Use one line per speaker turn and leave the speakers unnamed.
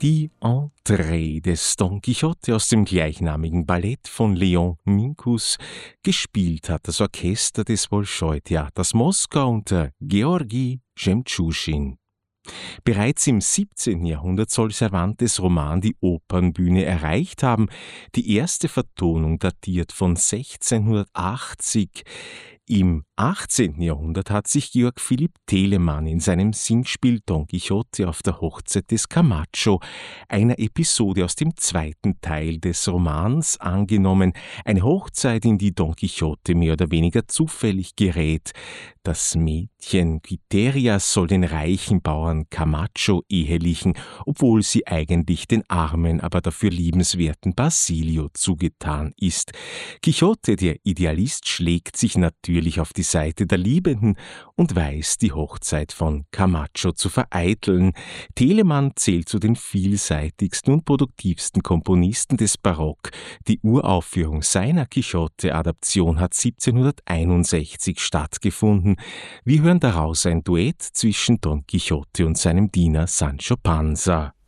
Die Entree des Don Quixote aus dem gleichnamigen Ballett von Leon Minkus. Gespielt hat das Orchester des Bolschoi-Theaters Moskau unter Georgi Jemtschuschin. Bereits im 17. Jahrhundert soll Cervantes' Roman die Opernbühne erreicht haben. Die erste Vertonung datiert von 1680. Im 18. Jahrhundert hat sich Georg Philipp Telemann in seinem Singspiel Don Quixote auf der Hochzeit des Camacho einer Episode aus dem zweiten Teil des Romans angenommen. Eine Hochzeit, in die Don Quixote mehr oder weniger zufällig gerät. Das Mädchen Quiterias soll den reichen Bauern Camacho ehelichen, obwohl sie eigentlich den armen, aber dafür liebenswerten Basilio zugetan ist. Quixote, der Idealist, schlägt sich natürlich auf die Seite der Liebenden und weiß, die Hochzeit von Camacho zu vereiteln. Telemann zählt zu den vielseitigsten und produktivsten Komponisten des Barock. Die Uraufführung seiner Quixote-Adaption hat 1761 stattgefunden. Wir hören daraus ein Duett zwischen Don Quixote und seinem Diener Sancho Panza.